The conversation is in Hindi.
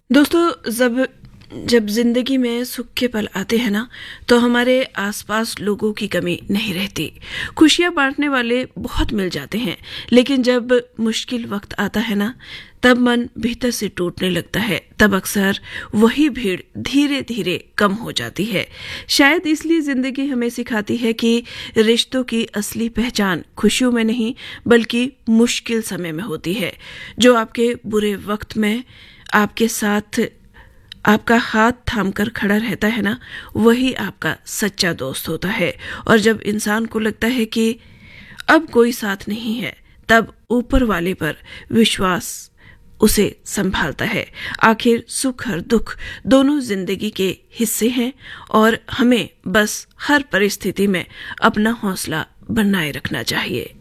दोस्तों, जब जिंदगी में सुख के पल आते हैं ना, तो हमारे आसपास लोगों की कमी नहीं रहती। खुशियां बांटने वाले बहुत मिल जाते हैं, लेकिन जब मुश्किल वक्त आता है ना, तब मन भीतर से टूटने लगता है। तब अक्सर वही भीड़ धीरे धीरे कम हो जाती है। शायद इसलिए जिंदगी हमें सिखाती है कि रिश्तों की असली पहचान खुशियों में नहीं, बल्कि मुश्किल समय में होती है। जो आपके बुरे वक्त में आपके साथ आपका हाथ थामकर खड़ा रहता है ना, वही आपका सच्चा दोस्त होता है। और जब इंसान को लगता है कि अब कोई साथ नहीं है, तब ऊपर वाले पर विश्वास उसे संभालता है। आखिर सुख और दुख दोनों जिंदगी के हिस्से हैं, और हमें बस हर परिस्थिति में अपना हौसला बनाए रखना चाहिए।